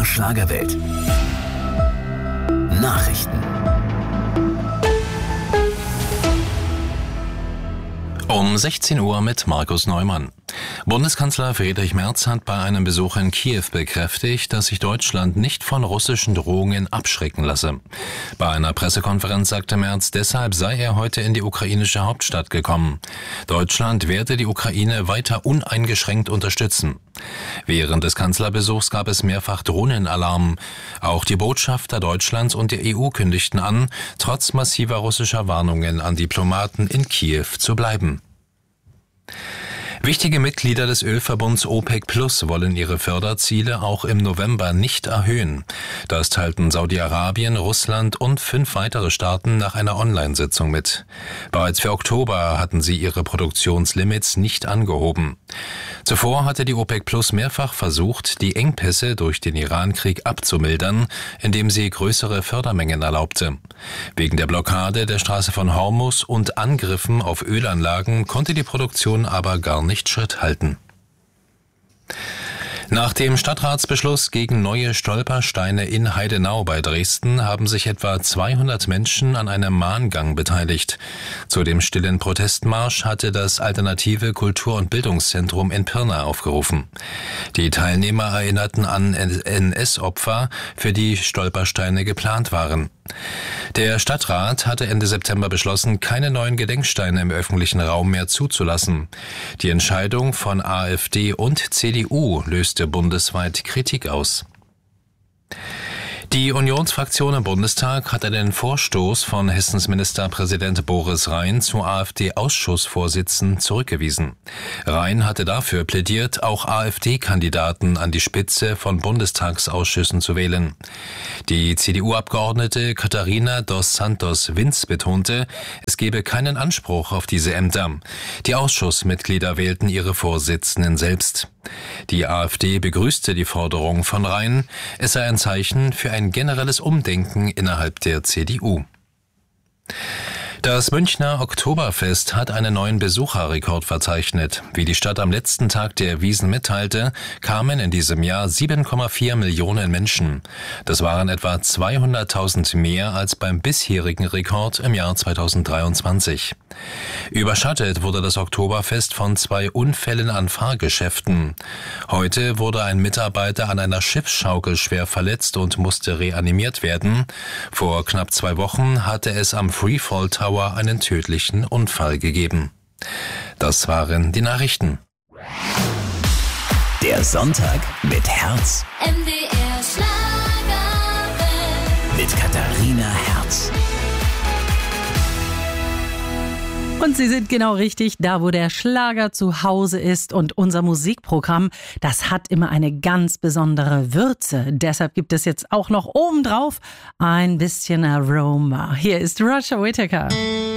MDR Schlagerwelt. Nachrichten. Um 16 Uhr mit Markus Neumann. Bundeskanzler Friedrich Merz hat bei einem Besuch in Kiew bekräftigt, dass sich Deutschland nicht von russischen Drohungen abschrecken lasse. Bei einer Pressekonferenz sagte Merz, deshalb sei er heute in die ukrainische Hauptstadt gekommen. Deutschland werde die Ukraine weiter uneingeschränkt unterstützen. Während des Kanzlerbesuchs gab es mehrfach Drohnenalarm. Auch die Botschafter Deutschlands und der EU kündigten an, trotz massiver russischer Warnungen an Diplomaten in Kiew zu bleiben. Wichtige Mitglieder des Ölverbunds OPEC Plus wollen ihre Förderziele auch im November nicht erhöhen. Das teilten Saudi-Arabien, Russland und 5 weitere Staaten nach einer Online-Sitzung mit. Bereits für Oktober hatten sie ihre Produktionslimits nicht angehoben. Zuvor hatte die OPEC Plus mehrfach versucht, die Engpässe durch den Iran-Krieg abzumildern, indem sie größere Fördermengen erlaubte. Wegen der Blockade der Straße von Hormuz und Angriffen auf Ölanlagen konnte die Produktion aber gar nicht Schritt halten. Nach dem Stadtratsbeschluss gegen neue Stolpersteine in Heidenau bei Dresden haben sich etwa 200 Menschen an einem Mahngang beteiligt. Zu dem stillen Protestmarsch hatte das alternative Kultur- und Bildungszentrum in Pirna aufgerufen. Die Teilnehmer erinnerten an NS-Opfer, für die Stolpersteine geplant waren. Der Stadtrat hatte Ende September beschlossen, keine neuen Gedenksteine im öffentlichen Raum mehr zuzulassen. Die Entscheidung von AfD und CDU löste bundesweit Kritik aus. Die Unionsfraktion im Bundestag hat einen Vorstoß von Hessens Ministerpräsident Boris Rhein zu AfD-Ausschussvorsitzen zurückgewiesen. Rhein hatte dafür plädiert, auch AfD-Kandidaten an die Spitze von Bundestagsausschüssen zu wählen. Die CDU-Abgeordnete Katharina dos Santos-Vinz betonte, es gebe keinen Anspruch auf diese Ämter. Die Ausschussmitglieder wählten ihre Vorsitzenden selbst. Die AfD begrüßte die Forderung von Rhein. Es sei ein Zeichen für ein generelles Umdenken innerhalb der CDU. Das Münchner Oktoberfest hat einen neuen Besucherrekord verzeichnet. Wie die Stadt am letzten Tag der Wiesn mitteilte, kamen in diesem Jahr 7,4 Millionen Menschen. Das waren etwa 200.000 mehr als beim bisherigen Rekord im Jahr 2023. Überschattet wurde das Oktoberfest von 2 Unfällen an Fahrgeschäften. Heute wurde ein Mitarbeiter an einer Schiffsschaukel schwer verletzt und musste reanimiert werden. Vor knapp 2 Wochen hatte es am Freefall Tower einen tödlichen Unfall gegeben. Das waren die Nachrichten. Der Sonntag mit Herz. MDR Schlagerwelt. Mit Katharina Herz. Und Sie sind genau richtig, da wo der Schlager zu Hause ist, und unser Musikprogramm, das hat immer eine ganz besondere Würze. Deshalb gibt es jetzt auch noch obendrauf ein bisschen Aroma. Hier ist Roger Whittaker.